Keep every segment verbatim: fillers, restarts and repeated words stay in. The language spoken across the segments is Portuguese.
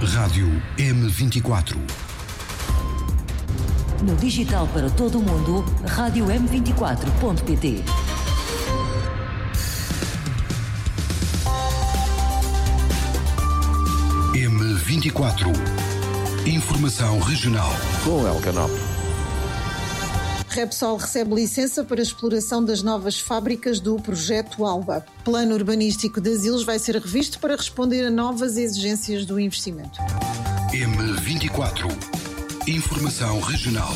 Rádio M vinte e quatro. No digital para todo o mundo, rádio m vinte e quatro ponto pt. M vinte e quatro. Informação regional. Com Elka Nobre. Repsol recebe licença para a exploração das novas fábricas do projeto Alba. Plano urbanístico de Asilos vai ser revisto para responder a novas exigências do investimento. M vinte e quatro. Informação regional.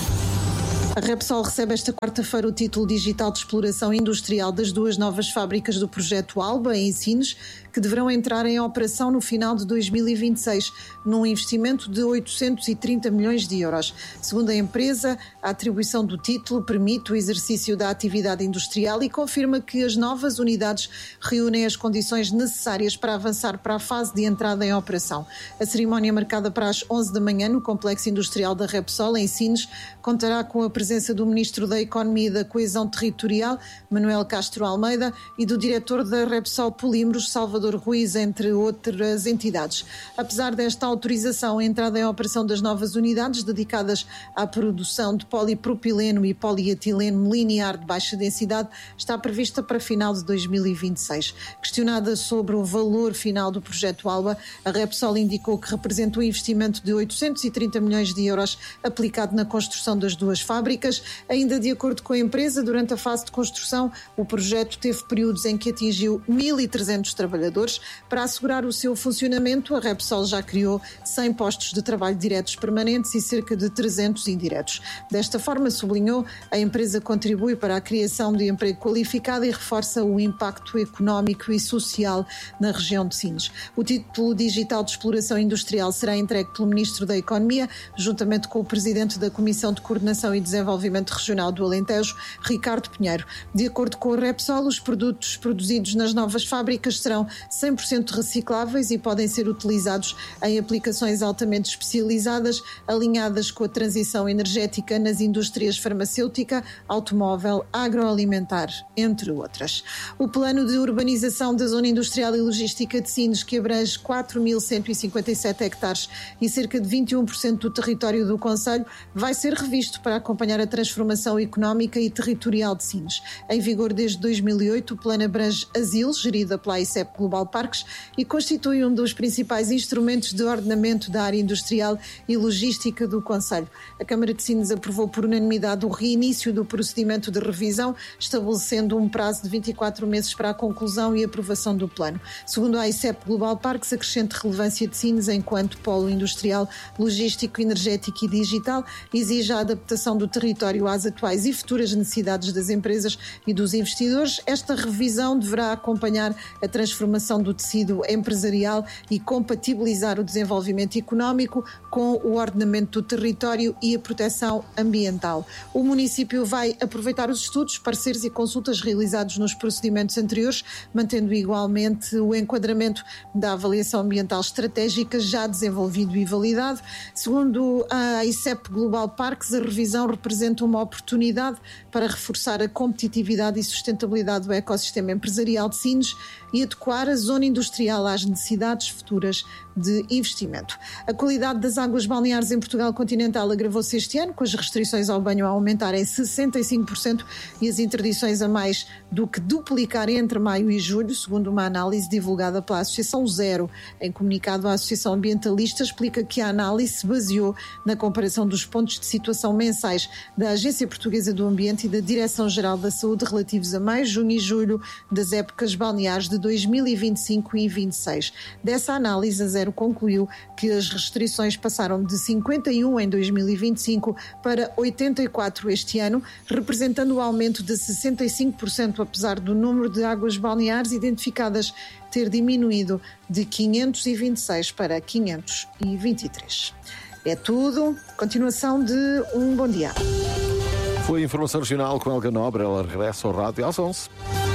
A Repsol recebe esta quarta-feira o título digital de exploração industrial das duas novas fábricas do projeto Alba, em Sines, que deverão entrar em operação no final de dois mil e vinte e seis, num investimento de oitocentos e trinta milhões de euros. Segundo a empresa, a atribuição do título permite o exercício da atividade industrial e confirma que as novas unidades reúnem as condições necessárias para avançar para a fase de entrada em operação. A cerimónia, marcada para as onze da manhã no Complexo Industrial da Repsol, em Sines, contará com a presença do Ministro da Economia e da Coesão Territorial, Manuel Castro Almeida, e do Diretor da Repsol Polímeros, Salvador Ruiz, entre outras entidades. Apesar desta autorização, a entrada em operação das novas unidades dedicadas à produção de polipropileno e polietileno linear de baixa densidade está prevista para final de dois mil e vinte e seis. Questionada sobre o valor final do projeto Alba, a Repsol indicou que representa um investimento de oitocentos e trinta milhões de euros aplicado na construção das duas fábricas. Ainda de acordo com a empresa, durante a fase de construção, o projeto teve períodos em que atingiu mil e trezentos trabalhadores. Para assegurar o seu funcionamento, a Repsol já criou cem postos de trabalho diretos permanentes e cerca de trezentos indiretos. Desta forma, sublinhou, a empresa contribui para a criação de emprego qualificado e reforça o impacto económico e social na região de Sines. O título digital de exploração industrial será entregue pelo Ministro da Economia, juntamente com o Presidente da Comissão de Coordenação e Desenvolvimento Regional do Alentejo, Ricardo Pinheiro. De acordo com a Repsol, os produtos produzidos nas novas fábricas serão cem por cento recicláveis e podem ser utilizados em aplicações altamente especializadas, alinhadas com a transição energética nas indústrias farmacêutica, automóvel, agroalimentar, entre outras. O plano de urbanização da Zona Industrial e Logística de Sines, que abrange quatro mil cento e cinquenta e sete hectares e cerca de vinte e um por cento do território do concelho, vai ser revisto para acompanhar a transformação económica e territorial de Sines. Em vigor desde dois mil e oito, o plano abrange Asilos, gerida pela I C E P Global Parques, e constitui um dos principais instrumentos de ordenamento da área industrial e logística do concelho. A Câmara de Sines aprovou por unanimidade o reinício do procedimento de revisão, estabelecendo um prazo de vinte e quatro meses para a conclusão e aprovação do plano. Segundo a I C E P Global Parques, a crescente relevância de Sines enquanto polo industrial, logístico, energético e digital exige a adaptação do território às atuais e futuras necessidades das empresas e dos investidores. Esta revisão deverá acompanhar a transformação do tecido empresarial e compatibilizar o desenvolvimento económico com o ordenamento do território e a proteção ambiental. O município vai aproveitar os estudos, pareceres e consultas realizados nos procedimentos anteriores, mantendo igualmente o enquadramento da avaliação ambiental estratégica já desenvolvido e validado. Segundo a I C E P Global Parques, a revisão representa uma oportunidade para reforçar a competitividade e sustentabilidade do ecossistema empresarial de Sines e adequar a zona industrial às necessidades futuras de investimento. A qualidade das águas balneares em Portugal continental agravou-se este ano, com as restrições ao banho a aumentarem sessenta e cinco por cento e as interdições a mais do que duplicar entre maio e julho, segundo uma análise divulgada pela Associação Zero. Em comunicado, a Associação Ambientalista explica que a análise se baseou na comparação dos pontos de situação mensais da Agência Portuguesa do Ambiente e da Direção-Geral da Saúde relativos a maio, junho e julho das épocas balneares de dois mil e vinte e cinco e vinte e seis. Dessa análise, a Zero concluiu que as restrições passaram de cinquenta e um em dois mil e vinte e cinco para oitenta e quatro este ano, representando o aumento de sessenta e cinco por cento, apesar do número de águas balneares identificadas ter diminuído de quinhentos e vinte e seis para quinhentos e vinte e três. É tudo. Continuação de um bom dia. Foi a Informação Regional com Elka Nobre. Ela regressa ao rádio às onze.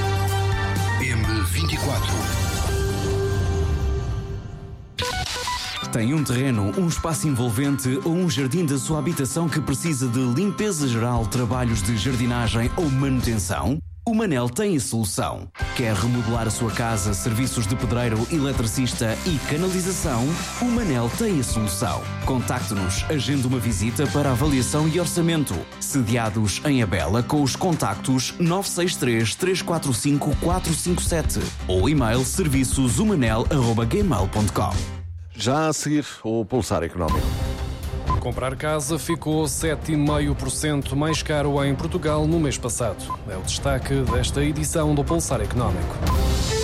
M vinte e quatro. Tem um terreno, um espaço envolvente ou um jardim da sua habitação que precisa de limpeza geral, trabalhos de jardinagem ou manutenção? O Manel tem a solução. Quer remodelar a sua casa, serviços de pedreiro, eletricista e canalização? O Manel tem a solução. Contacte-nos, agende uma visita para avaliação e orçamento. Sediados em Abela com os contactos nove seis três, três quatro cinco, quatro cinco sete ou e-mail serviços umanel arroba gmail ponto com. Já a seguir, o Pulsar Económico. Comprar casa ficou sete vírgula cinco por cento mais caro em Portugal no mês passado. É o destaque desta edição do Pulsar Económico.